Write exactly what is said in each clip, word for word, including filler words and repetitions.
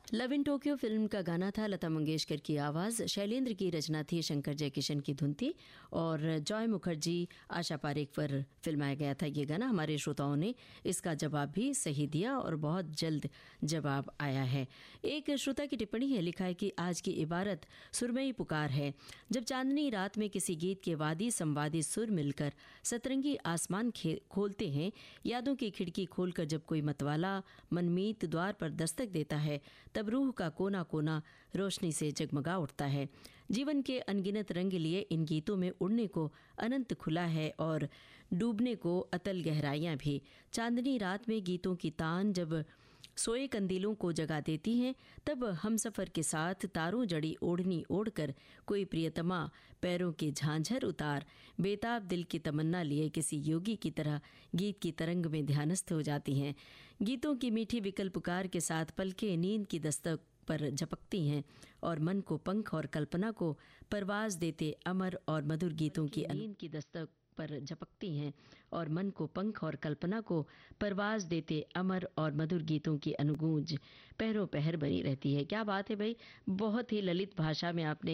Love in Tokyo film का गाना था, लता मंगेशकर की आवाज़, शैलेंद्र की रचना थी, शंकर जयकिशन की धुन थी और जॉय मुखर्जी, आशा पारेख पर फिल्माया गया था ये गाना। हमारे श्रोताओं ने इसका जवाब भी सही दिया और बहुत जल्द जवाब आया है। एक श्रोता की टिप्पणी है, लिखा है कि आज की इबारत सुरमई पुकार है। जब चांदनी रात में किसी गीत के वादी संवादी सुर मिलकर सतरंगी आसमान खोलते हैं, यादों की खिड़की खोलकर जब कोई मतवाला मनमीत द्वार पर दस्तक देता है, तब रूह का कोना कोना रोशनी से जगमगा उठता है। जीवन के अनगिनत रंग लिए इन गीतों में उड़ने को अनंत खुला है और डूबने को अतल गहराइयां भी। चांदनी रात में गीतों की तान जब सोए कंदीलों को जगा देती हैं, तब हम सफ़र के साथ तारों जड़ी ओढ़नी ओढ़कर कोई प्रियतमा पैरों के झांझर उतार बेताब दिल की तमन्ना लिए किसी योगी की तरह गीत की तरंग में ध्यानस्थ हो जाती हैं। गीतों की मीठी विकल पुकार के साथ पलकें नींद की दस्तक पर झपकती हैं और मन को पंख और कल्पना को परवाज देते अमर और मधुर गीतों की नींद की दस्तक पर झपकती हैं और मन को पंख और कल्पना को परवाज देते अमर और मधुर गीतों की अनुगूंज पहरों पहर बनी रहती है। क्या बात है भाई, बहुत ही ललित भाषा में आपने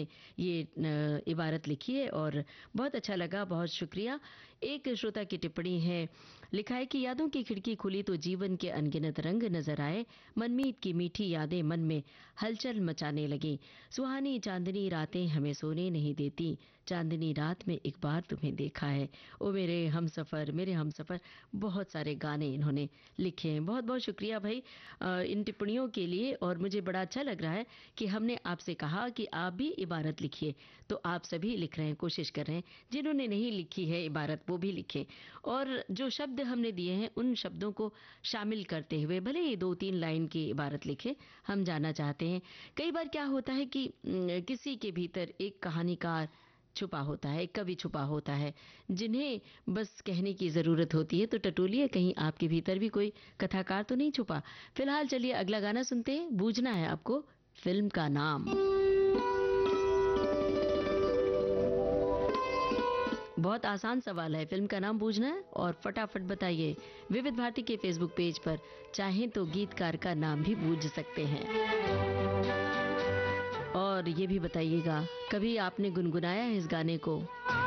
ये इबारत लिखी है और बहुत अच्छा लगा, बहुत शुक्रिया। एक श्रोता की टिप्पणी है, लिखा है कि यादों की खिड़की खुली तो जीवन के अनगिनत रंग नजर आए, मनमीत की मीठी यादें मन में हलचल मचाने लगी। सुहानी चांदनी रातें हमें सोने नहीं देती, चांदनी रात में एक बार तुम्हें देखा है। ओ मेरे हम सफ़र, मेरे हम सफ़र, बहुत सारे गाने इन्होंने लिखे हैं। बहुत बहुत शुक्रिया भाई इन टिप्पणियों के लिए। और मुझे बड़ा अच्छा लग रहा है कि हमने आपसे कहा कि आप भी इबारत लिखिए, तो आप सभी लिख रहे हैं, कोशिश कर रहे हैं। जिन्होंने नहीं लिखी है इबारत वो भी लिखें और जो शब्द हमने दिए हैं उन शब्दों को शामिल करते हुए भले ही दो तीन लाइन की इबारत लिखें, हम जानना चाहते हैं। कई बार क्या होता है कि किसी के भीतर एक कहानीकार छुपा होता है, एक कवि छुपा होता है, जिन्हें बस कहने की ज़रूरत होती है। तो टटोलिए, कहीं आपके भीतर भी कोई कथाकार तो नहीं छुपा। फिलहाल चलिए अगला गाना सुनते हैं। बूझना है आपको फिल्म का नाम। बहुत आसान सवाल है, फिल्म का नाम बूझना है और फटाफट बताइए। विविध भारती के फेसबुक पेज पर चाहें तो गीतकार का नाम भी बूझ सकते हैं और ये भी बताइएगा कभी आपने गुनगुनाया है इस गाने को।